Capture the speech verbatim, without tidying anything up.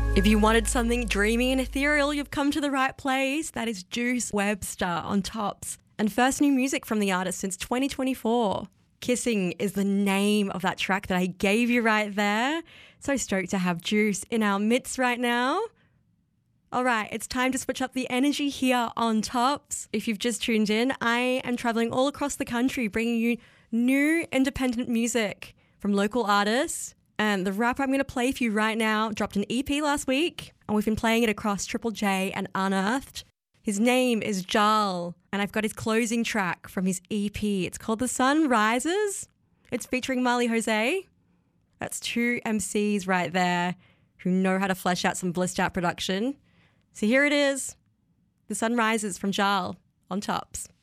If you wanted something dreamy and ethereal, you've come to the right place. That is Juice Webster on Tops. And first new music from the artist since twenty twenty-four. Kissing is the name of that track that I gave you right there. So stoked to have Juice in our midst right now. All right, it's time to switch up the energy here on Tops. If you've just tuned in, I am traveling all across the country bringing you new independent music from local artists. And the rapper I'm going to play for you right now dropped an E P last week, and we've been playing it across Triple J and Unearthed. His name is Jal, and I've got his closing track from his E P. It's called The Sun Rises. It's featuring Marley Jose. That's two M Cs right there who know how to flesh out some blissed out production. So here it is, The Sun Rises from Jal on Tops.